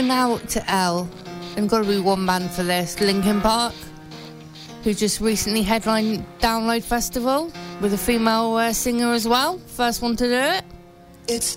going out to L, and got to be one band for this, Linkin Park, who just recently headlined Download Festival with a female singer as well. First one to do it. It's